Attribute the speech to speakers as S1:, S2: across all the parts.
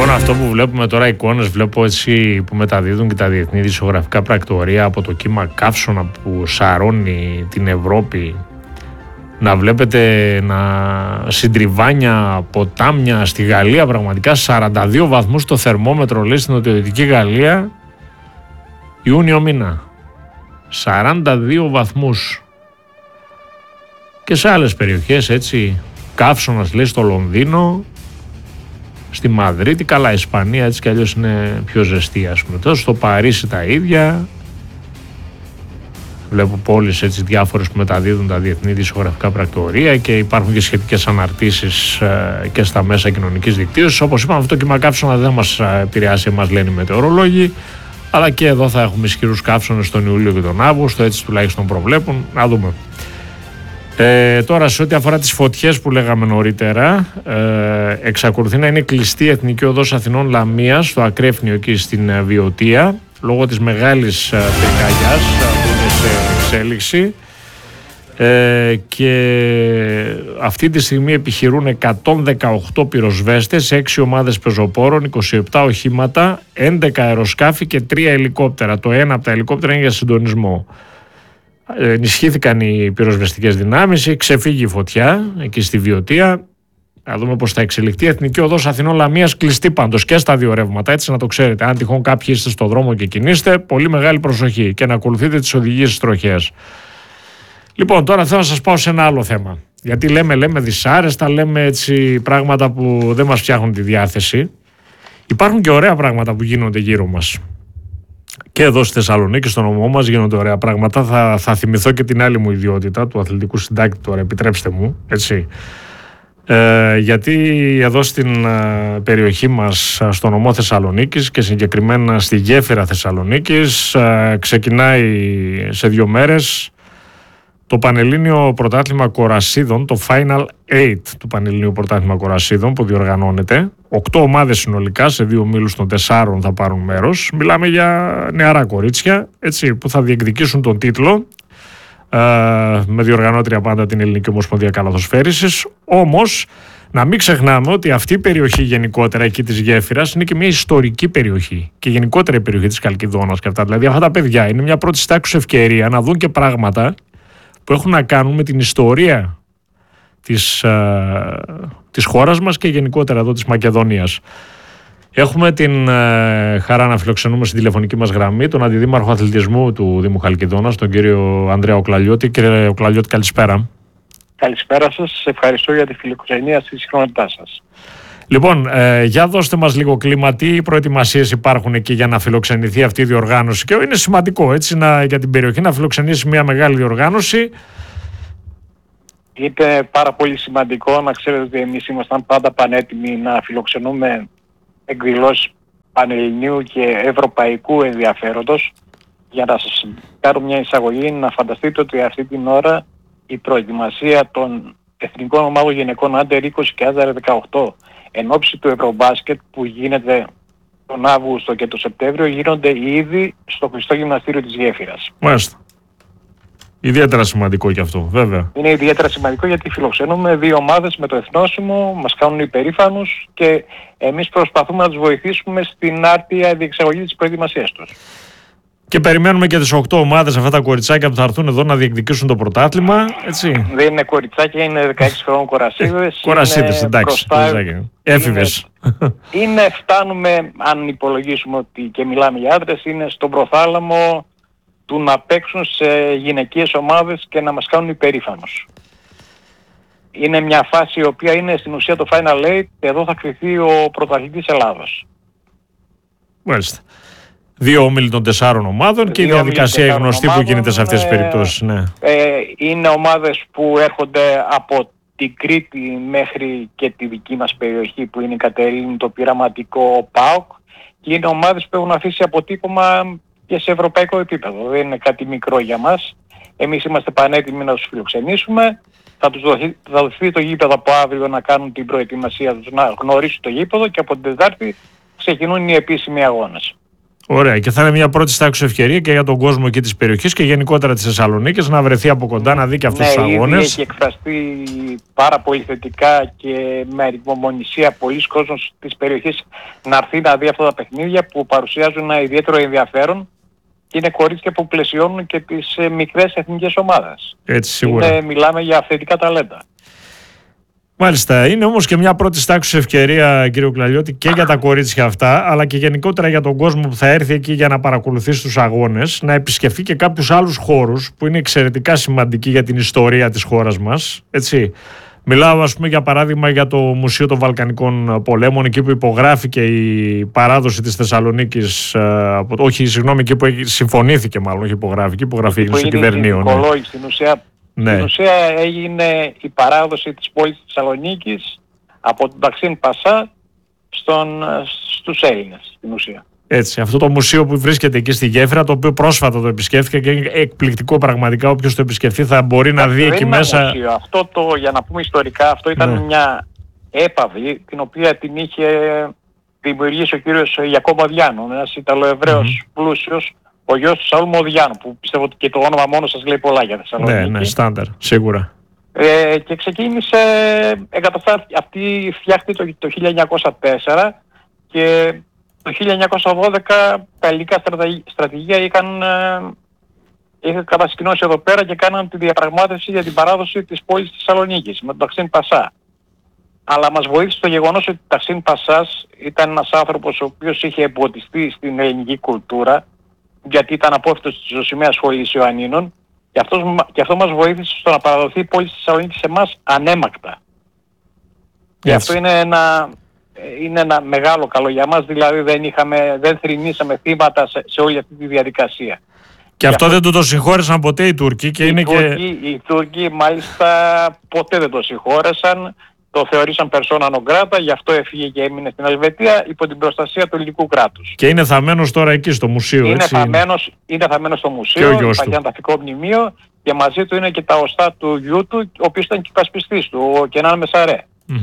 S1: Λοιπόν, αυτό που βλέπουμε τώρα, εικόνες βλέπω έτσι που μεταδίδουν και τα διεθνή δημοσιογραφικά πρακτορεία από το κύμα καύσωνα που σαρώνει την Ευρώπη. Να βλέπετε συντριβάνια, ποτάμια στη Γαλλία, πραγματικά 42 βαθμούς το θερμόμετρο, λέει, στην νοτιοδυτική Γαλλία, Ιούνιο μήνα. 42 βαθμούς. Και σε άλλες περιοχές, έτσι, καύσωνας, λέει, στο Λονδίνο, στη Μαδρίτη, καλά, η Ισπανία έτσι κι αλλιώς είναι πιο ζεστή, ας πούμε. Τώρα στο Παρίσι τα ίδια. Βλέπω πόλεις έτσι διάφορες που μεταδίδουν τα διεθνή δημοσιογραφικά πρακτορεία και υπάρχουν και σχετικές αναρτήσεις και στα μέσα κοινωνικής δικτύωσης. Όπως είπαμε, αυτό το κύμα καύσωνα δεν μας επηρεάσει, μας λένε οι μετεωρολόγοι, αλλά και εδώ θα έχουμε ισχυρούς καύσωνες τον Ιούλιο και τον Αύγουστο, έτσι τουλάχιστον προβλέπουν. Να δούμε. Τώρα, σε ό,τι αφορά τις φωτιές που λέγαμε νωρίτερα, εξακολουθεί να είναι κλειστή η Εθνική Οδός Αθηνών Λαμίας στο Ακρέφνιο εκεί στην Βιωτία, λόγω της μεγάλης πυρκαγιάς που είναι σε εξέλιξη, και αυτή τη στιγμή επιχειρούν 118 πυροσβέστες, 6 ομάδες πεζοπόρων, 27 οχήματα, 11 αεροσκάφη και 3 ελικόπτερα. Το ένα από τα ελικόπτερα είναι για συντονισμό. Ενισχύθηκαν οι πυροσβεστικές δυνάμεις, ξεφύγει η φωτιά εκεί στη Βιωτία. Να δούμε πώς θα εξελιχθεί. Η Εθνική Οδός Αθηνών Λαμίας κλειστή πάντως και στα δύο ρεύματα, έτσι να το ξέρετε. Αν τυχόν κάποιοι είστε στο δρόμο και κινείστε, πολύ μεγάλη προσοχή και να ακολουθείτε τις οδηγίες στις τροχές. Λοιπόν, τώρα θέλω να σας πάω σε ένα άλλο θέμα. Γιατί λέμε δυσάρεστα, λέμε έτσι πράγματα που δεν μας φτιάχνουν τη διάθεση. Υπάρχουν και ωραία πράγματα που γίνονται γύρω μας. Και εδώ στη Θεσσαλονίκη, στο νομό μας, γίνονται ωραία πράγματα. Θα θυμηθώ και την άλλη μου ιδιότητα του αθλητικού συντάκτη τώρα, επιτρέψτε μου, έτσι. Γιατί εδώ στην περιοχή μας, στο νομό Θεσσαλονίκης και συγκεκριμένα στη γέφυρα Θεσσαλονίκης, ξεκινάει σε 2 μέρες το Πανελλήνιο Πρωτάθλημα Κορασίδων, το Final 8 του Πανελλήνιου Πρωτάθλημα Κορασίδων που διοργανώνεται. 8 ομάδες συνολικά σε 2 ομίλους των 4 θα πάρουν μέρος. Μιλάμε για νεαρά κορίτσια, έτσι, που θα διεκδικήσουν τον τίτλο, με διοργανώτρια πάντα την Ελληνική Ομοσπονδία Καλαθοσφαίρισης. Όμως, να μην ξεχνάμε ότι αυτή η περιοχή γενικότερα εκεί της γέφυρας είναι και μια ιστορική περιοχή και γενικότερα η περιοχή της Χαλκιδόνας και αυτά. Δηλαδή, αυτά τα παιδιά είναι μια πρώτη τάξης ευκαιρία να δουν και πράγματα που έχουν να κάνουν με την ιστορία της χώρας μας και γενικότερα εδώ της Μακεδονίας. Έχουμε την χαρά να φιλοξενούμε στην τηλεφωνική μας γραμμή τον Αντιδήμαρχο Αθλητισμού του Δήμου Χαλκιδόνας, τον κύριο Ανδρέα Οκλαλιώτη. Κύριε Οκλαλιώτη, καλησπέρα.
S2: Καλησπέρα σας, ευχαριστώ για τη φιλοξενία στη συχνότητά σας.
S1: Λοιπόν, για δώστε μας λίγο κλίμα, τι προετοιμασίες υπάρχουν εκεί για να φιλοξενηθεί αυτή η διοργάνωση. Και είναι σημαντικό, έτσι, για την περιοχή να φιλοξενήσει μια μεγάλη διοργάνωση.
S2: Είναι πάρα πολύ σημαντικό να ξέρετε ότι εμείς ήμασταν πάντα πανέτοιμοι να φιλοξενούμε εκδηλώσεις πανελληνίου και ευρωπαϊκού ενδιαφέροντος. Για να σας κάνω μια εισαγωγή, να φανταστείτε ότι αυτή την ώρα η προετοιμασία των εθνικών ομάδων γυναικών Under 20 και Under 18 εν ώψη του Ευρωμπάσκετ που γίνεται τον Αύγουστο και τον Σεπτέμβριο γίνονται ήδη στο Χριστό Γυμναστήριο της Γέφυρας.
S1: Μάλιστα. Ιδιαίτερα σημαντικό και αυτό, βέβαια.
S2: Είναι ιδιαίτερα σημαντικό γιατί φιλοξενούμε 2 ομάδες με το εθνόσημο, μας κάνουν υπερήφανους και εμείς προσπαθούμε να τους βοηθήσουμε στην άρτια διεξαγωγή της προετοιμασίας τους.
S1: Και περιμένουμε και τις 8 ομάδες, αυτά τα κοριτσάκια που θα έρθουν εδώ να διεκδικήσουν το πρωτάθλημα, έτσι.
S2: Δεν είναι κοριτσάκια, είναι 16 χρόνων κορασίδες.
S1: Κορασίδες, εντάξει. Έφηβες.
S2: Φτάνουμε, αν υπολογίσουμε ότι και μιλάμε για άντρες, είναι στον προθάλαμο του να παίξουν σε γυναικείες ομάδες και να μας κάνουν υπερήφανους. Είναι μια φάση η οποία είναι στην ουσία το Final 8 και εδώ θα κριθεί ο πρωταθλητής Ελλάδος.
S1: Μάλιστα. 2 όμιλοι των 4 ομάδων και η διαδικασία γνωστή που γίνεται σε αυτές τις περιπτώσεις. Ναι.
S2: Είναι ομάδες που έρχονται από την Κρήτη μέχρι και τη δική μας περιοχή που είναι η Κατερίνη, το πειραματικό ΠΑΟΚ, και είναι ομάδες που έχουν αφήσει αποτύπωμα και σε ευρωπαϊκό επίπεδο. Δεν είναι κάτι μικρό για μας. Εμείς είμαστε πανέτοιμοι να τους φιλοξενήσουμε. Θα δοθεί το γήπεδο από αύριο να κάνουν την προετοιμασία τους, να γνωρίσουν το γήπεδο και από την Τετάρτη ξεκινούν οι επίσημοι αγώνες.
S1: Ωραία, και θα είναι μια πρώτη τάξη ευκαιρία και για τον κόσμο εκεί της περιοχής και γενικότερα της Θεσσαλονίκης να βρεθεί από κοντά, να δει και αυτούς τους αγώνες.
S2: Έχει εκφραστεί πάρα πολύ θετικά και με ανυπομονησία πολλοί κόσμος της περιοχής να έρθει να δει αυτά τα παιχνίδια που παρουσιάζουν ένα ιδιαίτερο ενδιαφέρον και είναι κορίτσια που πλαισιώνουν και τις μικρές εθνικές ομάδες.
S1: Έτσι, σίγουρα.
S2: Μιλάμε για θετικά ταλέντα.
S1: Μάλιστα. Είναι όμως και μια πρώτη τάξη ευκαιρία, κύριο Κλαλιώτη, και για τα κορίτσια αυτά, αλλά και γενικότερα για τον κόσμο που θα έρθει εκεί για να παρακολουθήσει τους αγώνες, να επισκεφθεί και κάποιους άλλους χώρους που είναι εξαιρετικά σημαντικοί για την ιστορία της χώρας μας. Έτσι. Μιλάω, ας πούμε, για παράδειγμα για το Μουσείο των Βαλκανικών Πολέμων, εκεί που υπογράφηκε η παράδοση της Θεσσαλονίκης, εκεί που συμφωνήθηκε, μάλλον, όχι υπογράφηκε, υπογραφή στο Κυβερνείο.
S2: Στην ουσία έγινε η παράδοση της πόλης της Θεσσαλονίκης από τον Ταξίν Πασά στους Έλληνες, στην ουσία.
S1: Έτσι, αυτό το μουσείο που βρίσκεται εκεί στη γέφυρα, το οποίο πρόσφατα το επισκέφθηκα και είναι εκπληκτικό πραγματικά. Όποιος το επισκεφθεί θα μπορεί να δει εκεί μέσα.
S2: Μουσείο. Αυτό για να πούμε ιστορικά, αυτό ήταν μια έπαυλη την οποία την είχε δημιουργήσει ο κύριος Γιακώβ Μοδιάνο, ένας Ιταλοεβραίος πλούσιος, ο γιος του Σαούλ Μοδιάνου, που πιστεύω ότι και το όνομα μόνο σας λέει πολλά για Θεσσαλονίκη.
S1: Ναι, στάνταρ, σίγουρα.
S2: Και ξεκίνησε, αυτή φτιάχτηκε το 1904 και το 1912 τα ελληνικά στρατηγία είχαν κατασκηνώσει εδώ πέρα και κάναν τη διαπραγμάτευση για την παράδοση της πόλης της Θεσσαλονίκης με τον Ταξίν Πασά. Αλλά μας βοήθησε το γεγονός ότι ο Ταξίν Πασάς ήταν ένας άνθρωπος ο οποίος είχε εμποτιστεί στην ελληνική κουλτούρα, γιατί ήταν απόφυτος της Ζωσιμαίας Σχολής Ιωαννίνων, και αυτό μας βοήθησε στο να παραδοθεί η πόλη της Θεσσαλονίκης σε εμάς ανέμακτα. Και αυτό είναι ένα μεγάλο καλό για μας, δηλαδή δεν θρηνήσαμε θύματα σε όλη αυτή τη διαδικασία.
S1: Και αυτό δεν το συγχώρεσαν ποτέ οι Τούρκοι.
S2: Οι Τούρκοι μάλιστα ποτέ δεν το συγχώρεσαν, το θεωρήσαν persona non grata, γι' αυτό έφυγε και έμεινε στην Ελβετία υπό την προστασία του ελληνικού κράτους.
S1: Και είναι θαμμένος τώρα εκεί στο μουσείο,
S2: είναι θαμμένος στο μουσείο, υπάρχει ένα ταφικό μνημείο και μαζί του είναι και τα οστά του γιού του, ο οποίος ήταν και υπασπιστής του, ο Κενάν Μεσαρέ.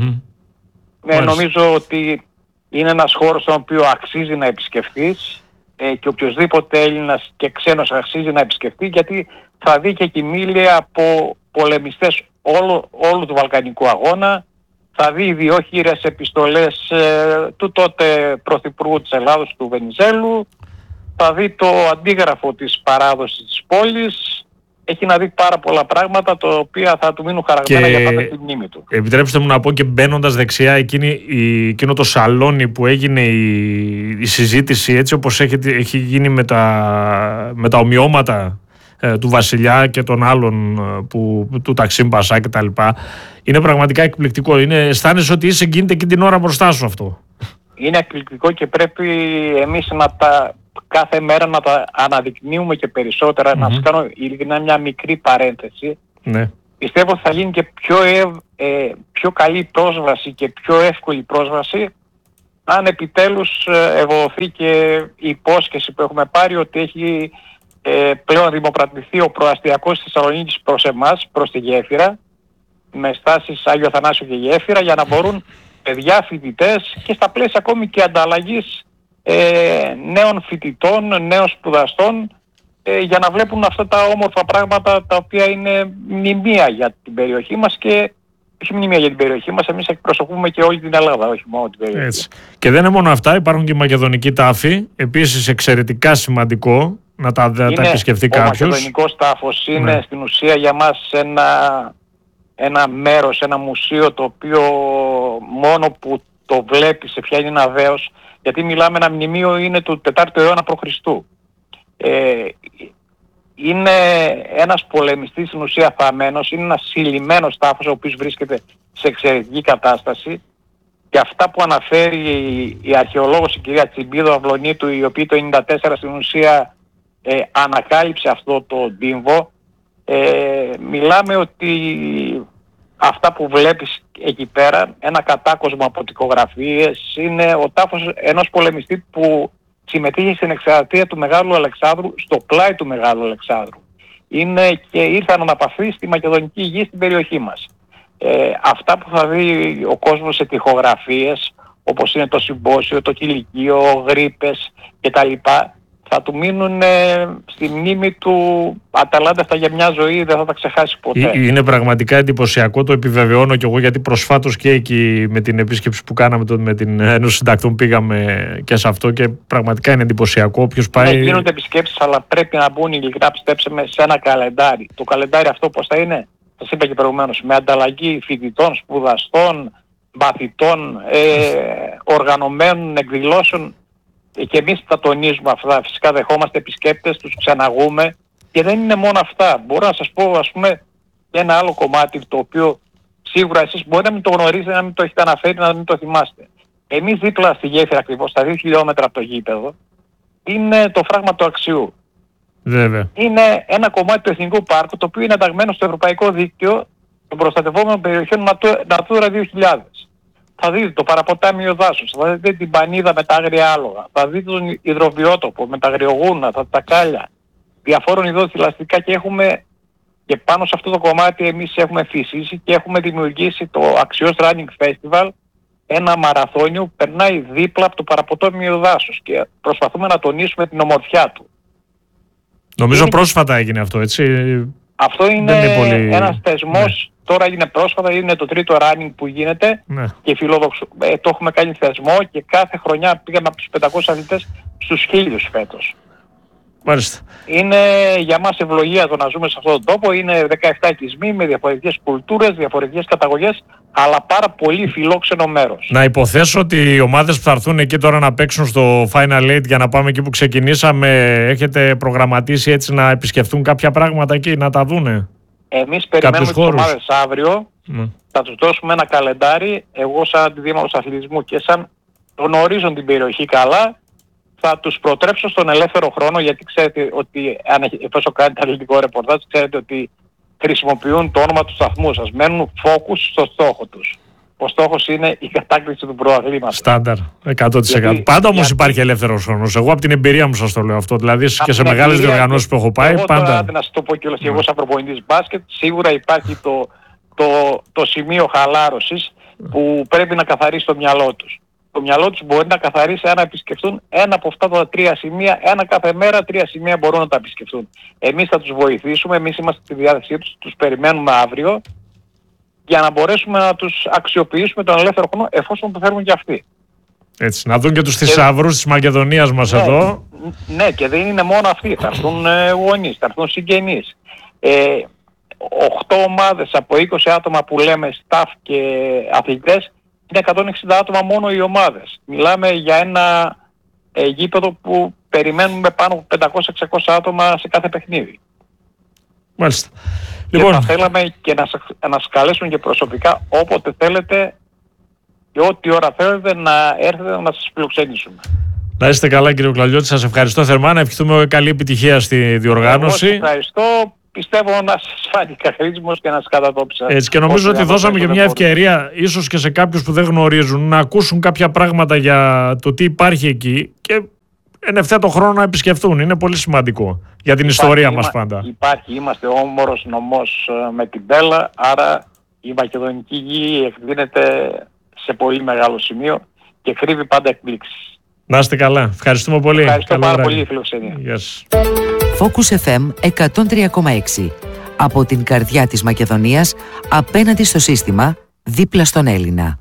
S2: Νομίζω ότι είναι ένας χώρος στον οποίο αξίζει να επισκεφθείς και οποιοσδήποτε Έλληνας και ξένος αξίζει να επισκεφτεί, γιατί θα δει και κοιμήλια από πολεμιστές όλου του Βαλκανικού αγώνα, θα δει ιδιόχειρες επιστολές του τότε Πρωθυπουργού της Ελλάδος, του Βενιζέλου, θα δει το αντίγραφο της παράδοσης της πόλης, έχει να δει πάρα πολλά πράγματα τα οποία θα του μείνουν χαραγμένα για πάντα στη μνήμη του.
S1: Επιτρέψτε μου να πω και μπαίνοντας δεξιά, εκείνο το σαλόνι που έγινε η συζήτηση, έτσι όπως έχει γίνει με τα ομοιώματα του Βασιλιά και των άλλων του Ταξίν Πασά και τα λοιπά, είναι πραγματικά εκπληκτικό. Αισθάνεσαι ότι είσαι γίνεται εκείνη την ώρα μπροστά σου αυτό.
S2: Είναι εκπληκτικό και πρέπει εμείς κάθε μέρα να τα αναδεικνύουμε και περισσότερα. Να σας κάνω ειλικρινά μια μικρή παρένθεση.
S1: Ναι.
S2: Πιστεύω ότι θα γίνει και πιο καλή πρόσβαση και πιο εύκολη πρόσβαση αν επιτέλους ευοδοθεί και η υπόσχεση που έχουμε πάρει ότι έχει πλέον δημοπρατηθεί ο προαστιακός της Θεσσαλονίκης προς εμάς, προς τη γέφυρα, με στάσεις Άγιο Αθανάσιο και γέφυρα, για να μπορούν παιδιά, φοιτητές και στα πλαίσια ακόμη και ανταλλαγής νέων φοιτητών, νέων σπουδαστών, για να βλέπουν αυτά τα όμορφα πράγματα τα οποία είναι μνημεία για την περιοχή μας και όχι μνημεία για την περιοχή μας, εμείς εκπροσωπούμε και όλη την Ελλάδα, όχι μόνο την περιοχή.
S1: Έτσι. Και δεν είναι μόνο αυτά, υπάρχουν και οι μακεδονικοί τάφοι, επίσης εξαιρετικά σημαντικό να τα επισκεφθεί κάποιος.
S2: Ο μακεδονικός τάφος είναι στην ουσία για μας ένα μέρος, ένα μουσείο το οποίο μόνο που το βλέπει σε πιάνει ένα δέος, γιατί μιλάμε ένα μνημείο είναι του 4ου αιώνα π.Χ. Είναι ένας πολεμιστής στην ουσία θαμμένος, είναι ένας συλλημμένος τάφος ο οποίος βρίσκεται σε εξαιρετική κατάσταση, και αυτά που αναφέρει η αρχαιολόγος η κυρία Τσιμπίδο Αυλονίτου, η οποία το 1994 στην ουσία ανακάλυψε αυτό το τύμβο, μιλάμε ότι αυτά που βλέπεις εκεί πέρα, ένα κατάκοσμο από τοιχογραφίες, είναι ο τάφος ενός πολεμιστή που συμμετείχε στην εξαρτία του Μεγάλου Αλεξάνδρου, στο πλάι του Μεγάλου Αλεξάνδρου. Είναι και ήρθαν να αναπαυθεί στη μακεδονική γη στην περιοχή μας. Αυτά που θα δει ο κόσμος σε τοιχογραφίες, όπως είναι το Συμπόσιο, το Κηλικείο, Γρίπες κτλ., θα του μείνουν στη μνήμη του Αταλάντα αυτά για μια ζωή, δεν θα τα ξεχάσει ποτέ.
S1: Είναι πραγματικά εντυπωσιακό, το επιβεβαιώνω κι εγώ, γιατί προσφάτως και εκεί με την επίσκεψη που κάναμε με την Ένωση Συντακτών πήγαμε και σε αυτό και πραγματικά είναι εντυπωσιακό. Όποιος πάει...
S2: Ναι, γίνονται επισκέψεις, αλλά πρέπει να μπουν ειλικρινά, πιστέψτε με, σε ένα καλεντάρι. Το καλεντάρι αυτό πώς θα είναι, σας είπα και προηγουμένως, με ανταλλαγή φοιτητών, σπουδαστών, μαθητών, οργανωμένων εκδηλώσεων. Και εμείς τα τονίζουμε αυτά. Φυσικά δεχόμαστε επισκέπτες, τους ξεναγούμε και δεν είναι μόνο αυτά. Μπορώ να σας πω, ας πούμε, ένα άλλο κομμάτι το οποίο σίγουρα εσείς μπορεί να μην το γνωρίζετε, να μην το έχετε αναφέρει, να μην το θυμάστε. Εμείς δίπλα στη γέφυρα ακριβώς, στα 2 χιλιόμετρα από το γήπεδο, είναι το φράγμα του Αξιού.
S1: Βέβαια.
S2: Είναι ένα κομμάτι του Εθνικού Πάρκου, το οποίο είναι ενταγμένο στο Ευρωπαϊκό Δίκτυο των Προστατευόμενων Περιοχών Natura 2000. Θα δείτε το παραποτάμιο δάσος, θα δείτε την πανίδα με τα άγρια άλογα, θα δείτε τον υδροβιότοπο με τα αγριογούνα, τα κάλια, διαφόρων ειδών θηλαστικά και έχουμε και πάνω σε αυτό το κομμάτι εμείς έχουμε φυσήσει και έχουμε δημιουργήσει το Αξιός Running Festival, ένα μαραθώνιο που περνάει δίπλα από το παραποτάμιο δάσος και προσπαθούμε να τονίσουμε την ομορφιά του.
S1: Νομίζω πρόσφατα έγινε αυτό, έτσι.
S2: Αυτό είναι πολύ... ένας θεσμός, τώρα είναι πρόσφατα, είναι το τρίτο running που γίνεται και το έχουμε κάνει θεσμό και κάθε χρονιά πήγαμε από τους 500 αθλητές στους 1000 φέτος.
S1: Μάλιστα.
S2: Είναι για μας ευλογία το να ζούμε σε αυτόν τον τόπο, είναι 17 οικισμοί με διαφορετικές κουλτούρες, διαφορετικές καταγωγές, αλλά πάρα πολύ φιλόξενο μέρος. Να
S1: υποθέσω ότι οι ομάδες που θα έρθουν εκεί τώρα να παίξουν στο Final Eight για να πάμε εκεί που ξεκινήσαμε, έχετε προγραμματίσει έτσι να επισκεφτούν κάποια πράγματα εκεί, να τα δούνε?
S2: Εμείς περιμένουμε τις ομάδες αύριο, θα τους δώσουμε ένα καλεντάρι, εγώ σαν αντιδήμαρχος αθλητισμού και σαν γνωρίζουν την περιοχή καλά, θα τους προτρέψω στον ελεύθερο χρόνο, γιατί ξέρετε ότι εφόσον κάνετε αθλητικό ρεπορτάζ, ξέρετε ότι χρησιμοποιούν το όνομα του σταθμού σας, μένουν focus στο στόχο τους. Ο στόχος είναι η κατάκτηση του πρωταθλήματος.
S1: Στάνταρ, 100%. Πάντα όμως υπάρχει ελεύθερος χρόνος. Εγώ από την εμπειρία μου σας το λέω αυτό. Δηλαδή και σε μεγάλες διοργανώσεις που έχω πάει,
S2: εγώ
S1: πάντα.
S2: Τώρα, να σας το πω κιόλας και εγώ σαν προπονητής μπάσκετ, σίγουρα υπάρχει το σημείο χαλάρωσης που πρέπει να καθαρίσει το μυαλό τους. Το μυαλό τους μπορεί να καθαρίσει αν επισκεφτούν ένα από αυτά τα 3 σημεία, ένα κάθε μέρα 3 σημεία μπορούν να τα επισκεφτούν. Εμείς θα τους βοηθήσουμε, εμείς είμαστε στη διάθεσή τους, τους περιμένουμε αύριο για να μπορέσουμε να τους αξιοποιήσουμε τον ελεύθερο χρόνο εφόσον το θέλουν και αυτοί.
S1: Έτσι, να δουν και τους θησαυρούς της Μακεδονίας μας εδώ.
S2: Ναι, και δεν είναι μόνο αυτοί, θα έρθουν γονείς, θα έρθουν συγγενείς. 8 ομάδες από 20 άτομα που λέμε staff και αθλητές, είναι 160 άτομα μόνο οι ομάδες. Μιλάμε για ένα γήπεδο που περιμένουμε πάνω από 500-600 άτομα σε κάθε παιχνίδι.
S1: Μάλιστα.
S2: Και θα θέλαμε και να σας καλέσουν και προσωπικά όποτε θέλετε και ό,τι ώρα θέλετε να έρθετε να σας φιλοξενήσουμε.
S1: Να είστε καλά κύριε Κλαλιώτη, σας ευχαριστώ θερμά, να ευχηθούμε καλή επιτυχία στη διοργάνωση.
S2: Εγώ ευχαριστώ. Πιστεύω να σας φάνει χρήσιμος και να σας κατατόπισα.
S1: Έτσι, και νομίζω ότι δώσαμε και μια ευκαιρία, ίσως και σε κάποιους που δεν γνωρίζουν, να ακούσουν κάποια πράγματα για το τι υπάρχει εκεί και εν ευθέτω χρόνο να επισκεφτούν. Είναι πολύ σημαντικό για την ιστορία μας πάντα.
S2: Είμαστε όμορος νομός με την Πέλα, άρα η μακεδονική γη εκδίνεται σε πολύ μεγάλο σημείο και κρύβει πάντα εκπλήξεις.
S1: Να είστε καλά. Ευχαριστούμε πολύ.
S2: Ευχαριστώ πάρα πολύ η φιλοξενία.
S1: Yes.
S3: Focus FM 103,6. Από την καρδιά της Μακεδονίας, απέναντι στο σύστημα, δίπλα στον Έλληνα.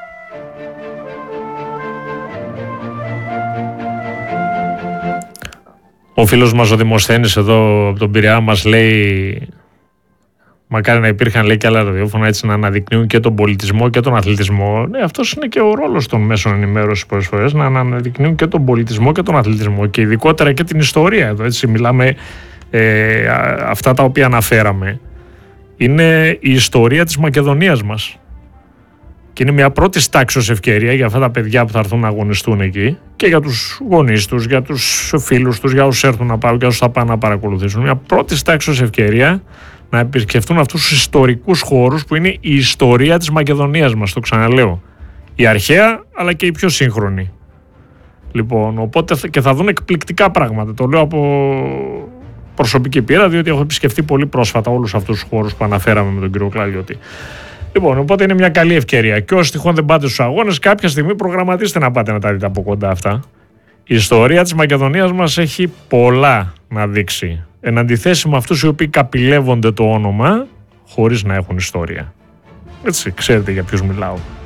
S1: Ο φίλος μας ο Δημοσθένης εδώ από τον Πειραιά μας λέει, μακάρι να υπήρχαν, λέει, και άλλα ραδιόφωνα έτσι να αναδεικνύουν και τον πολιτισμό και τον αθλητισμό. Ναι, αυτός είναι και ο ρόλος των μέσων ενημέρωσης πολλές φορές, να αναδεικνύουν και τον πολιτισμό και τον αθλητισμό και ειδικότερα και την ιστορία εδώ, έτσι μιλάμε, αυτά τα οποία αναφέραμε είναι η ιστορία της Μακεδονίας μας και είναι μια πρώτη τάξης ευκαιρία για αυτά τα παιδιά που θα έρθουν να αγωνιστούν εκεί και για τους γονείς τους, για τους φίλους τους, για όσους έρθουν να πάρουν και όσους θα πάνε να παρακολουθήσουν, μια πρώτη τάξης ευκαιρία να επισκεφτούν αυτούς τους ιστορικούς χώρους που είναι η ιστορία της Μακεδονίας μας, το ξαναλέω. Η αρχαία αλλά και η πιο σύγχρονη. Λοιπόν, οπότε και θα δουν εκπληκτικά πράγματα. Το λέω από προσωπική πείρα, διότι έχω επισκεφτεί πολύ πρόσφατα όλους αυτούς τους χώρους που αναφέραμε με τον κύριο Κλαλιώτη. Λοιπόν, οπότε είναι μια καλή ευκαιρία. Και όσοι τυχόν δεν πάτε στους αγώνες, κάποια στιγμή προγραμματίστε να πάτε να τα δείτε από κοντά αυτά. Η ιστορία της Μακεδονίας μας έχει πολλά να δείξει, εν αντιθέσει με αυτούς οι οποίοι καπηλεύονται το όνομα χωρίς να έχουν ιστορία. Έτσι, ξέρετε για ποιους μιλάω.